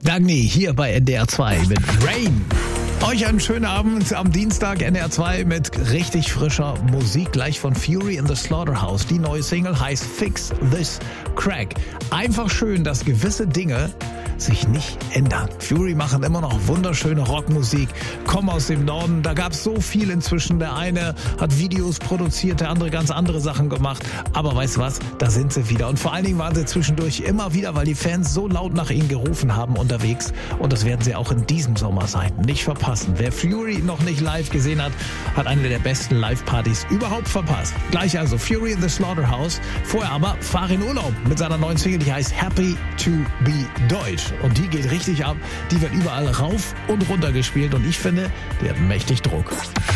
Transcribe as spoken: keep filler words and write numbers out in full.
Dagny hier bei N D R zwei mit Rain. Euch einen schönen Abend am Dienstag, N D R zwei mit richtig frischer Musik, gleich von Fury in the Slaughterhouse. Die neue Single heißt Fix This Crack. Einfach schön, dass gewisse Dinge sich nicht ändern. Fury machen immer noch wunderschöne Rockmusik, kommen aus dem Norden. Da gab es so viel inzwischen. Der eine hat Videos produziert, der andere ganz andere Sachen gemacht. Aber weißt du was, da sind sie wieder. Und vor allen Dingen waren sie zwischendurch immer wieder, weil die Fans so laut nach ihnen gerufen haben, unterwegs. Und das werden sie auch in diesem Sommer sein. Nicht verpassen. Wer Fury noch nicht live gesehen hat, hat eine der besten Live-Partys überhaupt verpasst. Gleich also Fury in the Slaughterhouse. Vorher aber Fahr in Urlaub mit seiner neuen Single, die heißt Happy to be Deutsch. Und die geht richtig ab. Die wird überall rauf und runter gespielt. Und ich finde, die hat mächtig Druck.